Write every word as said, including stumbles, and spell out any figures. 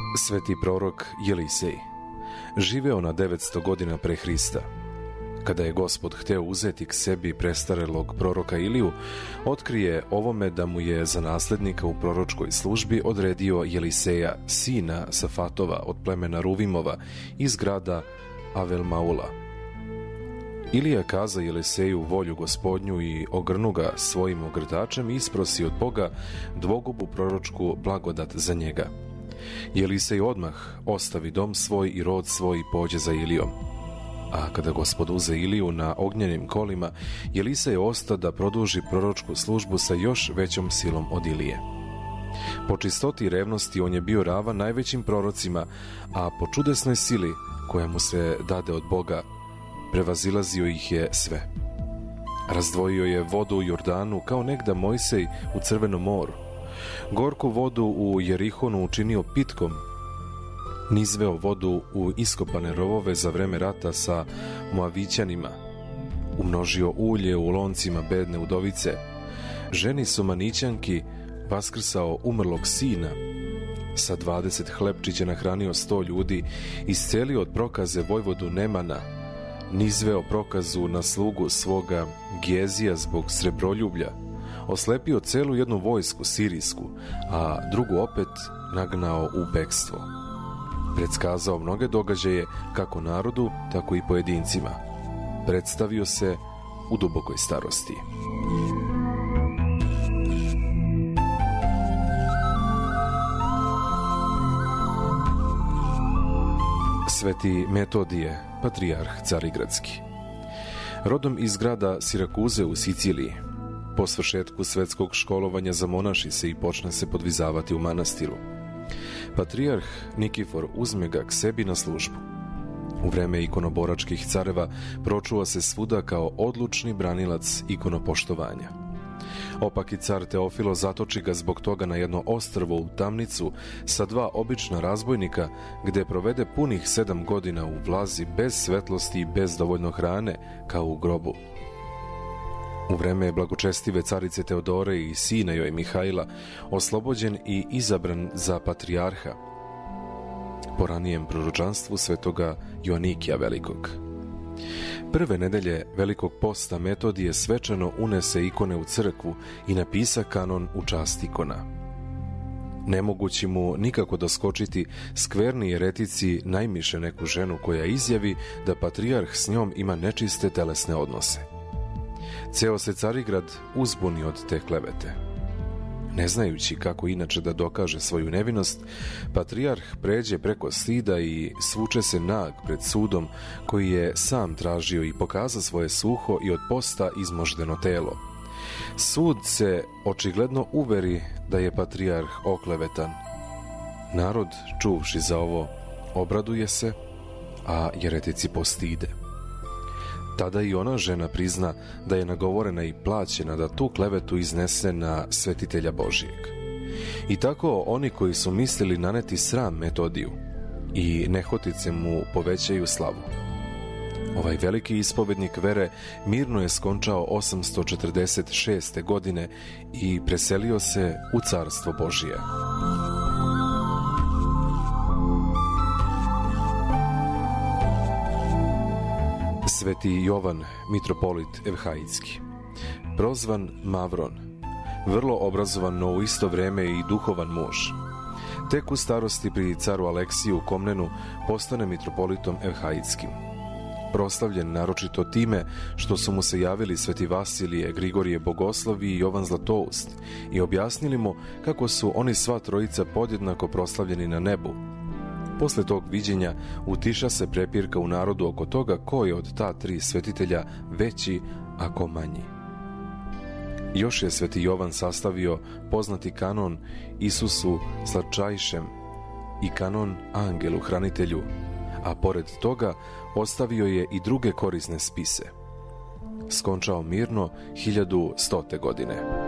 Sveti prorok Jelisej živeo na devetsto godina pre Hrista. Kada je Gospod hteo uzeti k sebi prestarelog proroka Iliju, otkrije ovome da mu je za naslednika u proročkoj službi odredio Jeliseja, sina Safatova od plemena Ruvimova iz grada Avel-Maula. Ilija kaza Jeliseju volju Gospodnju i ogrnu ga svojim ogrtačem i isprosi od Boga dvogubu proročku blagodat za njega. Jelisej odmah ostavi dom svoj i rod svoj i pođe za Ilijom. A kada Gospod uze Iliju na ognjenim kolima, Jelisej osta da produži proročku službu sa još većom silom od Ilije. Po čistoti i revnosti on je bio ravan najvećim prorocima, a po čudesnoj sili koja mu se dade od Boga, prevazilazio ih je sve. Razdvojio je vodu u Jordanu kao negda Mojsej u Crvenom moru. Gorku vodu u Jerihonu učinio pitkom, nizveo vodu u iskopane rovove za vreme rata sa Moavićanima, umnožio ulje u loncima bedne udovice, ženi Somanićanki vaskrsao umrlog sina, sa dvadeset hlebčića nahranio sto ljudi, iscelio od prokaze vojvodu Nemana, nizveo prokazu na slugu svoga Gijezija zbog srebroljublja, oslepio celu jednu vojsku sirijsku, a drugu opet nagnao u bekstvo. Predskazao mnoge događaje kako narodu, tako i pojedincima. Predstavio se u dubokoj starosti. Sveti Metodije, patrijarh carigradski. Rodom iz grada Sirakuze u Siciliji, po svršetku svetskog školovanja zamonaši se i počne se podvizavati u manastiru. Patrijarh Nikifor uzme ga k sebi na službu. U vreme ikonoboračkih careva pročuva se svuda kao odlučni branilac ikonopoštovanja. Opaki car Teofilo zatoči ga zbog toga na jedno ostrvo u tamnicu sa dva obična razbojnika, gde provede punih sedam godina u vlazi bez svetlosti i bez dovoljno hrane, kao u grobu. U vreme blagočestive carice Teodore i sina joj Mihajla oslobođen i izabran za patrijarha po ranijem proročanstvu svetoga Joanikija Velikog. Prve nedelje Velikog posta Metodije svečano unese ikone u crkvu i napisa kanon u čast ikona. Nemogući mu nikako doskočiti, skverni jeretici najmiše neku ženu koja izjavi da patrijarh s njom ima nečiste telesne odnose. Ceo se Carigrad uzbuni od te klevete. Ne znajući kako inače da dokaže svoju nevinost, patrijarh pređe preko stida i svuče se nag pred sudom koji je sam tražio i pokaza svoje suho i od posta izmoždeno telo. Sud se očigledno uveri da je patrijarh oklevetan. Narod, čuvši za ovo, obraduje se, a jeretici postide. Tada i ona žena prizna da je nagovorena i plaćena da tu klevetu iznese na svetitelja Božijeg. I tako oni koji su mislili naneti sram Metodiju i nehotice mu povećaju slavu. Ovaj veliki ispovednik vere mirno je skončao osamsto četrdeset šeste. godine i preselio se u carstvo Božije. Sveti Jovan, mitropolit Evhaidski, prozvan Mavron, vrlo obrazovan, no u isto vreme i duhovan muž. Tek u starosti pri caru Aleksiju u Komnenu postane mitropolitom Evhaidskim. Proslavljen naročito time što su mu se javili sveti Vasilije, Grigorije Bogoslovi i Jovan Zlatoust i objasnili mu kako su oni sva trojica podjednako proslavljeni na nebu. Posle tog viđenja utiša se prepirka u narodu oko toga ko je od ta tri svetitelja veći, a ko manji. Još je sveti Jovan sastavio poznati kanon Isusu Slatčajšem i kanon Angelu Hranitelju, a pored toga ostavio je i druge korisne spise. Skončao mirno hiljadu stote godine.